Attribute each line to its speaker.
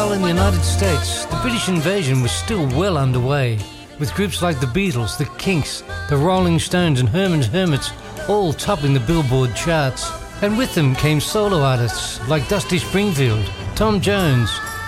Speaker 1: While in the United States, the British invasion was still well underway, with groups like the Beatles, the Kinks, the Rolling Stones and Herman's Hermits all topping the Billboard charts. And with them came solo artists like Dusty Springfield, Tom Jones,